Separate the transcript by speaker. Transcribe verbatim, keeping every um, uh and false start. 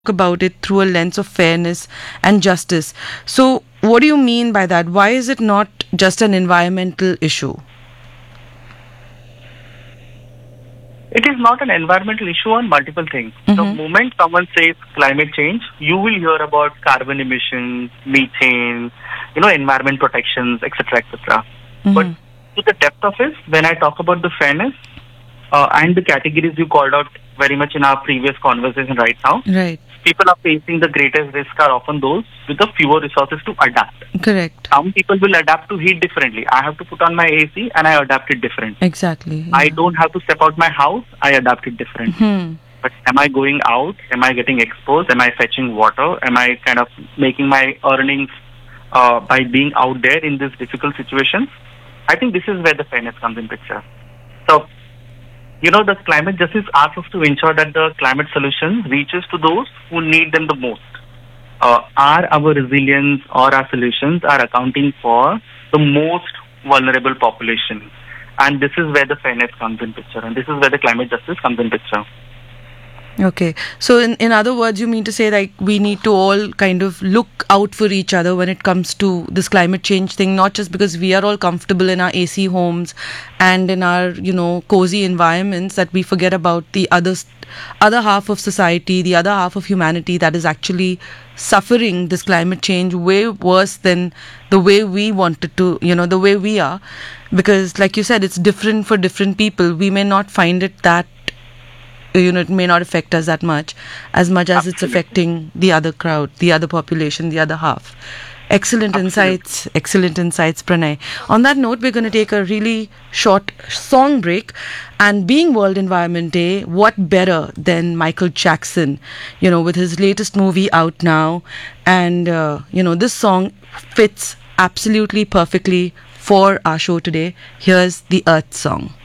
Speaker 1: about it through a lens of fairness and justice. So, what do you mean by that? Why is it not just an environmental issue?
Speaker 2: It is not an environmental issue on multiple things.
Speaker 1: Mm-hmm.
Speaker 2: The moment someone says climate change, you will hear about carbon emissions, methane, you know, environment protections, et cetera, et cetera.
Speaker 1: Mm-hmm.
Speaker 2: But to the depth of it, when I talk about the fairness uh, and the categories you called out very much in our previous conversation right now,
Speaker 1: Right.
Speaker 2: people are facing the greatest risk are often those with the fewer resources to adapt.
Speaker 1: Correct.
Speaker 2: Some people will adapt to heat differently. I have to put on my A C and I adapt it differently.
Speaker 1: Exactly. Yeah.
Speaker 2: I don't have to step out my house, I adapt it differently.
Speaker 1: Hmm.
Speaker 2: But am I going out? Am I getting exposed? Am I fetching water? Am I kind of making my earnings uh, by being out there in these difficult situations? I think this is where the fairness comes in picture. So, you know, the climate justice asks us to ensure that the climate solution reaches to those who need them the most. Uh, are our resilience or our solutions are accounting for the most vulnerable population? And this is where the fairness comes in picture. And this is where the climate justice comes in picture.
Speaker 1: Okay. So, in, in other words, you mean to say like we need to all kind of look out for each other when it comes to this climate change thing, not just because we are all comfortable in our A C homes and in our, you know, cozy environments, that we forget about the other, other half of society, the other half of humanity that is actually suffering this climate change way worse than the way we wanted to, you know, the way we are. Because like you said, it's different for different people. We may not find it that, you know, it may not affect us that much, as much as
Speaker 2: Absolutely.
Speaker 1: it's affecting the other crowd, the other population, the other half. Excellent
Speaker 2: Absolutely.
Speaker 1: insights, excellent insights, Pranay. On that note, we're going to take a really short song break. And being World Environment Day, what better than Michael Jackson, you know, with his latest movie out now. And, uh, you know, this song fits absolutely perfectly for our show today. Here's the Earth song.